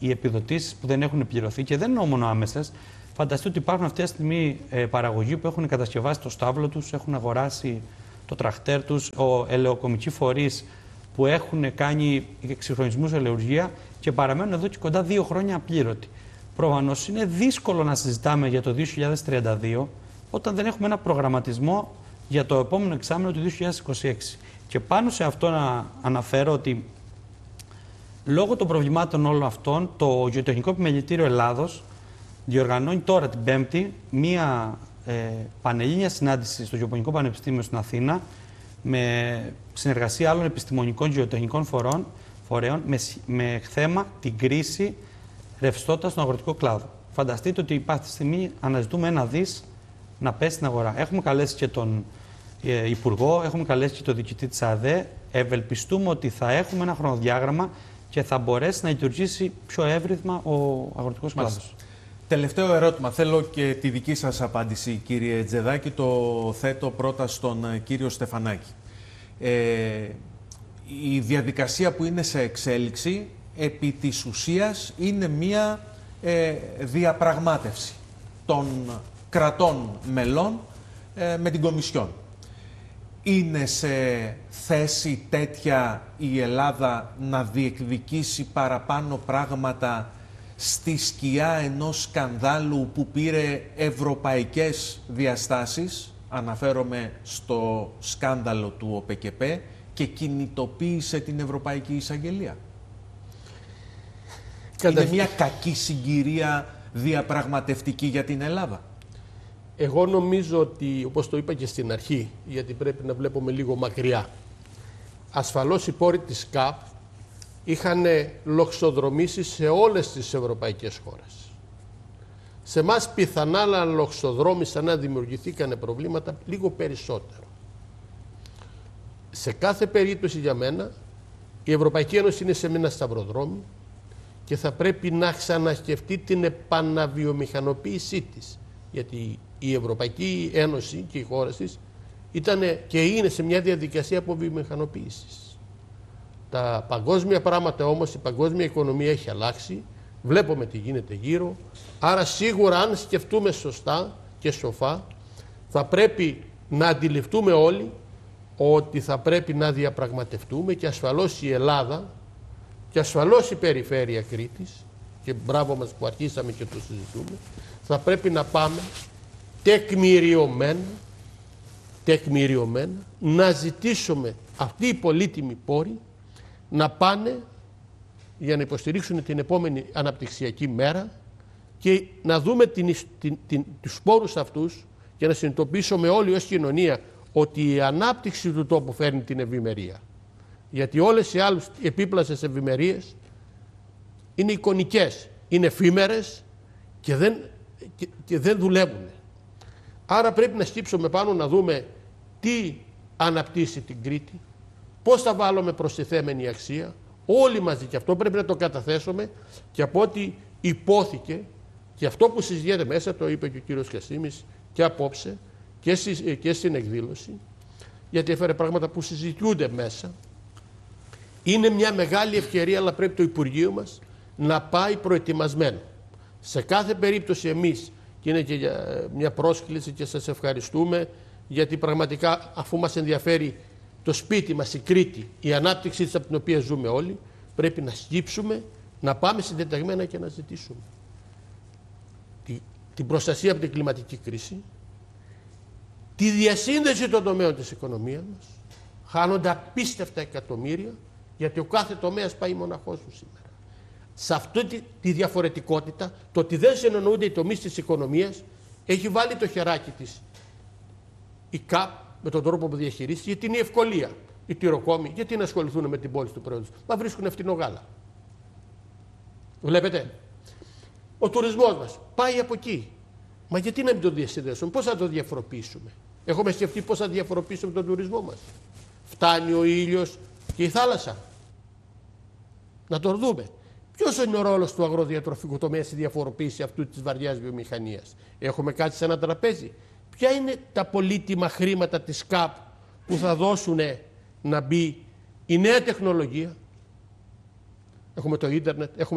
οι επιδοτήσεις που δεν έχουν πληρωθεί και δεν είναι μόνο άμεσες. Φανταστείτε ότι υπάρχουν αυτή τη στιγμή παραγωγοί που έχουν κατασκευάσει το στάβλο τους, έχουν αγοράσει το τραχτέρ τους, ελαιοκομικοί φορείς που έχουν κάνει εξυγχρονισμούς ελαιουργία και παραμένουν εδώ και κοντά 2 χρόνια απλήρωτοι. Προφανώς είναι δύσκολο να συζητάμε για το 2032 όταν δεν έχουμε ένα προγραμματισμό για το επόμενο εξάμηνο του 2026. Και πάνω σε αυτό να αναφέρω ότι λόγω των προβλημάτων όλων αυτών, το Γεωτεχνικό Επιμελητήριο Ελλάδος διοργανώνει τώρα την Πέμπτη μία πανελλήνια συνάντηση στο Γεωπονικό Πανεπιστήμιο στην Αθήνα με συνεργασία άλλων επιστημονικών και γεωτεχνικών φορέων με θέμα την κρίση ρευστότητας στον αγροτικό κλάδο. Φανταστείτε ότι υπάρχει στιγμή αναζητούμε 1 δις να πέσει στην αγορά. Έχουμε καλέσει και τον Υπουργό, έχουμε καλέσει και τον διοικητή της ΑΔΕ. Ευελπιστούμε ότι θα έχουμε ένα χρονοδιάγραμμα και θα μπορέσει να λειτουργήσει πιο εύρυθμα ο αγροτικός κλάδος. Τελευταίο ερώτημα. Θέλω και τη δική σας απάντηση, κύριε Τζεδάκη. Το θέτω πρώτα στον κύριο Στεφανάκη. Η διαδικασία που είναι σε εξέλιξη, επί της ουσίας, είναι μία διαπραγμάτευση των κρατών μελών με την Κομισιόν. Είναι σε θέση τέτοια η Ελλάδα να διεκδικήσει παραπάνω πράγματα στη σκιά ενός σκανδάλου που πήρε ευρωπαϊκές διαστάσεις, αναφέρομαι στο σκάνδαλο του ΟΠΕΚΕΠΕ, και κινητοποίησε την Ευρωπαϊκή Εισαγγελία? Είναι μια κακή συγκυρία διαπραγματευτική για την Ελλάδα? Εγώ νομίζω ότι, όπως το είπα και στην αρχή, γιατί πρέπει να βλέπουμε λίγο μακριά, ασφαλώς οι πόροι της ΚΑΠ είχαν λοξοδρομήσει σε όλες τις ευρωπαϊκές χώρες. Σε εμάς πιθανά να λοξοδρόμησαν, να δημιουργηθήκαν προβλήματα λίγο περισσότερο. Σε κάθε περίπτωση για μένα η Ευρωπαϊκή Ένωση είναι σε ένα σταυροδρόμι και θα πρέπει να ξανασκεφτεί την επαναβιομηχανοποίησή της. Γιατί η Ευρωπαϊκή Ένωση και οι χώρες της ήταν και είναι σε μια διαδικασία αποβιομηχανοποίησης. Τα παγκόσμια πράγματα όμως, η παγκόσμια οικονομία έχει αλλάξει, βλέπουμε τι γίνεται γύρω, άρα σίγουρα αν σκεφτούμε σωστά και σοφά θα πρέπει να αντιληφθούμε όλοι ότι θα πρέπει να διαπραγματευτούμε και ασφαλώς η Ελλάδα και ασφαλώς η περιφέρεια Κρήτης, και μπράβο μας που αρχίσαμε και το συζητούμε, θα πρέπει να πάμε τεκμηριωμένα να ζητήσουμε αυτοί οι πολύτιμοι πόροι να πάνε για να υποστηρίξουν την επόμενη αναπτυξιακή μέρα και να δούμε τους πόρους αυτούς και να συνειδητοποιήσουμε όλοι ως κοινωνία ότι η ανάπτυξη του τόπου φέρνει την ευημερία. Γιατί όλες οι άλλες επίπλασες ευημερίες είναι εικονικές, είναι εφήμερες και δεν δουλεύουν. Άρα πρέπει να σκύψουμε πάνω να δούμε τι αναπτύσσει την Κρήτη, πώς θα βάλουμε προστιθέμενη αξία, όλοι μαζί, και αυτό πρέπει να το καταθέσουμε, και από ό,τι υπόθηκε και αυτό που συζητιέται μέσα, το είπε και ο κύριος Κασίμης και απόψε και στην εκδήλωση, γιατί έφερε πράγματα που συζητιούνται μέσα. Είναι μια μεγάλη ευκαιρία, αλλά πρέπει το Υπουργείο μας να πάει προετοιμασμένο. Σε κάθε περίπτωση εμείς, και είναι και μια πρόσκληση και σας ευχαριστούμε, γιατί πραγματικά αφού μας ενδιαφέρει το σπίτι μας, η Κρήτη, η ανάπτυξη της από την οποία ζούμε όλοι, πρέπει να σκύψουμε, να πάμε συντεταγμένα και να ζητήσουμε την προστασία από την κλιματική κρίση, τη διασύνδεση των τομέων της οικονομίας μας, χάνονται απίστευτα εκατομμύρια, γιατί ο κάθε τομέας πάει μοναχός του σήμερα. Σε αυτή τη διαφορετικότητα, το ότι δεν συνεννοούνται οι τομείς της οικονομίας, έχει βάλει το χεράκι της η ΚΑΠ με τον τρόπο που διαχειρίζεται, γιατί είναι η ευκολία. Οι τυροκόμοι, γιατί να ασχοληθούν με την πόλη του προϊόντος? Μα βρίσκουν φτηνό γάλα. Βλέπετε. Ο τουρισμός μας πάει από εκεί. Μα γιατί να μην το διασυνδέσουμε, πώς θα το διαφοροποιήσουμε? Έχουμε σκεφτεί πώς θα διαφοροποιήσουμε τον τουρισμό μας? Φτάνει ο ήλιος και η θάλασσα. Να το δούμε. Ποιος είναι ο ρόλος του αγροδιατροφικού τομέα στη διαφοροποίηση αυτού της βαριάς βιομηχανίας? Έχουμε κάτι σε ένα τραπέζι? Ποια είναι τα πολύτιμα χρήματα της ΚΑΠ που θα δώσουν να μπει η νέα τεχνολογία? Έχουμε το ίντερνετ, έχουμε